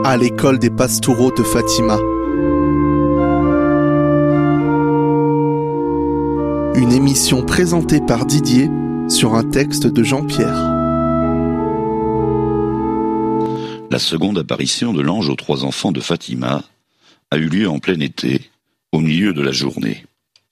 à l'école des Pastoureaux de Fatima. Une émission présentée par Didier sur un texte de Jean-Pierre. La seconde apparition de l'ange aux 3 enfants de Fatima a eu lieu en plein été, au milieu de la journée.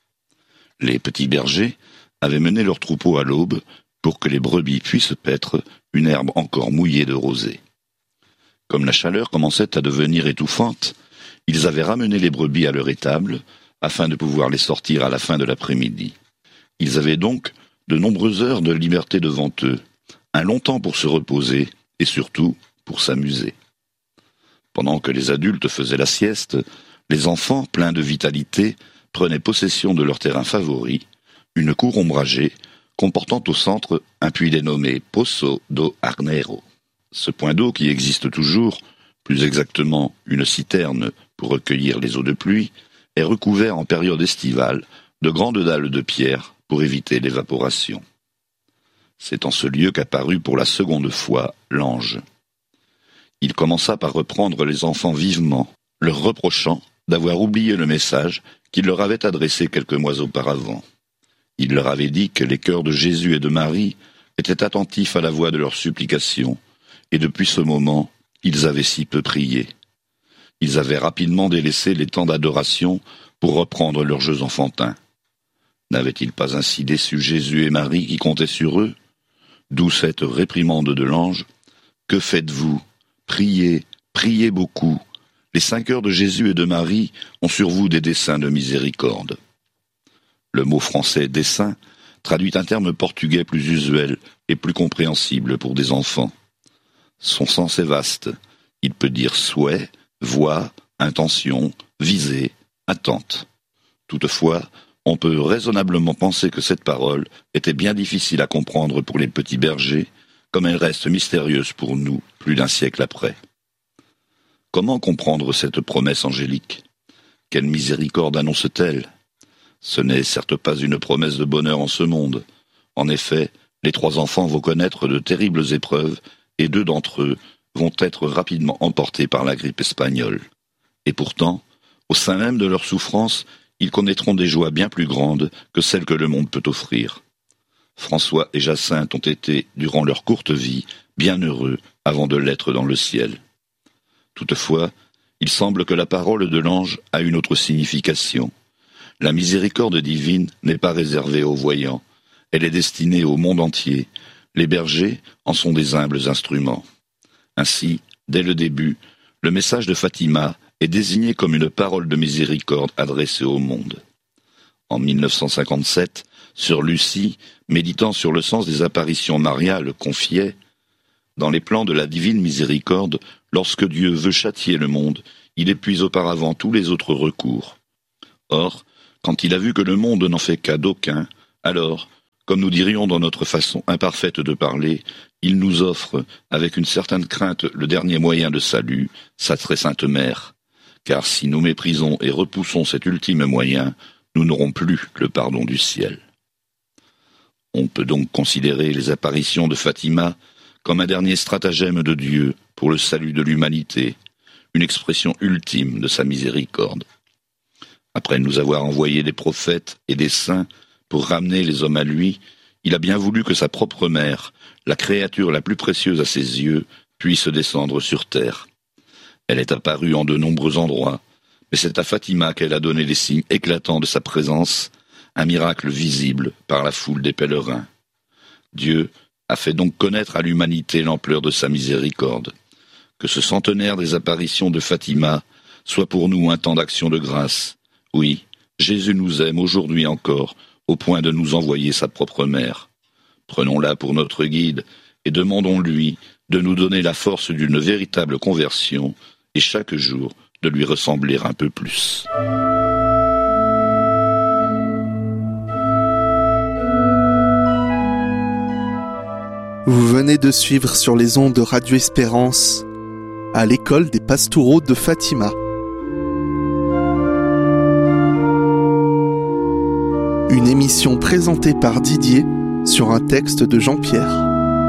Les petits bergers avaient mené leurs troupeaux à l'aube pour que les brebis puissent paître une herbe encore mouillée de rosée. Comme la chaleur commençait à devenir étouffante, ils avaient ramené les brebis à leur étable afin de pouvoir les sortir à la fin de l'après-midi. Ils avaient donc de nombreuses heures de liberté devant eux, un long temps pour se reposer et surtout pour s'amuser. Pendant que les adultes faisaient la sieste, les enfants, pleins de vitalité, prenaient possession de leur terrain favori, une cour ombragée, comportant au centre un puits dénommé Pozo do Arneiro. Ce point d'eau qui existe toujours, plus exactement une citerne pour recueillir les eaux de pluie, est recouvert en période estivale de grandes dalles de pierre pour éviter l'évaporation. C'est en ce lieu qu'apparut pour la seconde fois l'ange. Il commença par reprendre les enfants vivement, leur reprochant d'avoir oublié le message qu'il leur avait adressé quelques mois auparavant. Il leur avait dit que les cœurs de Jésus et de Marie étaient attentifs à la voix de leurs supplications, et depuis ce moment, ils avaient si peu prié. Ils avaient rapidement délaissé les temps d'adoration pour reprendre leurs jeux enfantins. N'avaient-ils pas ainsi déçu Jésus et Marie qui comptaient sur eux? D'où cette réprimande de l'ange: « Que faites-vous? Priez, priez beaucoup. Les 5 heures de Jésus et de Marie ont sur vous des desseins de miséricorde. » Le mot français « dessein » traduit un terme portugais plus usuel et plus compréhensible pour des enfants. Son sens est vaste. Il peut dire souhait, voie, intention, visée, attente. Toutefois, on peut raisonnablement penser que cette parole était bien difficile à comprendre pour les petits bergers, comme elle reste mystérieuse pour nous plus d'un siècle après. Comment comprendre cette promesse angélique? Quelle miséricorde annonce-t-elle? Ce n'est certes pas une promesse de bonheur en ce monde. En effet, les 3 enfants vont connaître de terribles épreuves et 2 d'entre eux vont être rapidement emportés par la grippe espagnole. Et pourtant, au sein même de leur souffrance, ils connaîtront des joies bien plus grandes que celles que le monde peut offrir. François et Jacinthe ont été, durant leur courte vie, bien heureux avant de l'être dans le ciel. Toutefois, il semble que la parole de l'ange a une autre signification. La miséricorde divine n'est pas réservée aux voyants, elle est destinée au monde entier. Les bergers en sont des humbles instruments. Ainsi, dès le début, le message de Fatima est désigné comme une parole de miséricorde adressée au monde. En 1957, Sœur Lucie, méditant sur le sens des apparitions mariales, confiait: « Dans les plans de la divine miséricorde, lorsque Dieu veut châtier le monde, il épuise auparavant tous les autres recours. Or, quand il a vu que le monde n'en fait cas d'aucun, alors, comme nous dirions dans notre façon imparfaite de parler, il nous offre, avec une certaine crainte, le dernier moyen de salut, sa très sainte mère. Car si nous méprisons et repoussons cet ultime moyen, nous n'aurons plus le pardon du ciel. » On peut donc considérer les apparitions de Fatima comme un dernier stratagème de Dieu pour le salut de l'humanité, une expression ultime de sa miséricorde. Après nous avoir envoyé des prophètes et des saints pour ramener les hommes à lui, il a bien voulu que sa propre mère, la créature la plus précieuse à ses yeux, puisse descendre sur terre. Elle est apparue en de nombreux endroits, mais c'est à Fatima qu'elle a donné les signes éclatants de sa présence, un miracle visible par la foule des pèlerins. Dieu a fait donc connaître à l'humanité l'ampleur de sa miséricorde. Que ce centenaire des apparitions de Fatima soit pour nous un temps d'action de grâce. Oui, Jésus nous aime aujourd'hui encore, au point de nous envoyer sa propre mère. Prenons-la pour notre guide et demandons-lui de nous donner la force d'une véritable conversion et chaque jour de lui ressembler un peu plus. Vous venez de suivre sur les ondes de Radio Espérance à l'école des Pastoureaux de Fatima. Une émission présentée par Didier sur un texte de Jean-Pierre.